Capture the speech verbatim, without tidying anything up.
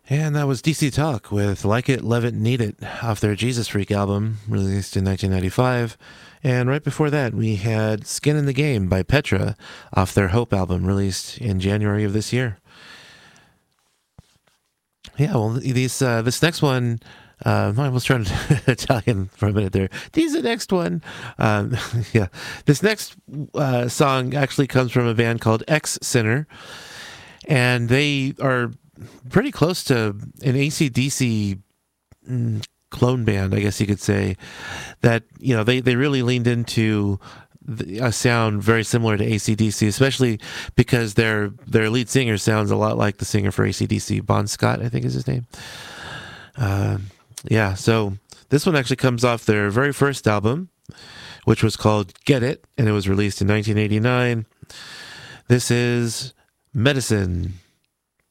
And that was D C Talk with Like It, Love It, Need It off their Jesus Freak album, released in nineteen ninety-five. And right before that, we had Skin in the Game by Petra off their Hope album, released in January of this year. Yeah, well, these uh, this next one, uh, I was trying to Italian for a minute there. These the next one. Um, yeah, this next uh, song actually comes from a band called X Sinner, and they are pretty close to an A C D C mm, clone band, I guess you could say. That, you know, they, they really leaned into the, a sound very similar to A C D C, especially because their their lead singer sounds a lot like the singer for A C D C, Bon Scott, I think is his name. Uh, yeah, so this one actually comes off their very first album, which was called Get It, and it was released in nineteen eighty-nine. This is Medicine.